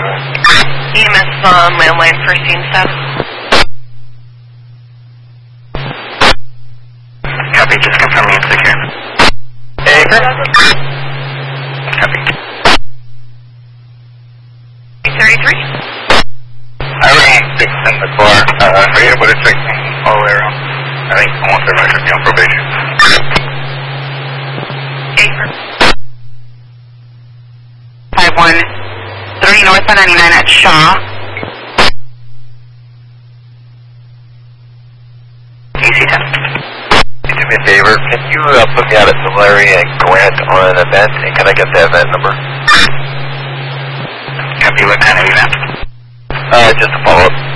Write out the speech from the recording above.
EMS landline for scene staff. Copy, just confirming it's secure. Acre? Copy. 833? I ran 6 in the car. Are you able to take me all the way around? I think almost everybody should be on probation. Acre. 513 North on 99 at Shaw. AC 10. Do me a favor, can you put me out at Tulare and Grant on an event, and can I get the event number? Copy, what kind of event? Just a follow-up.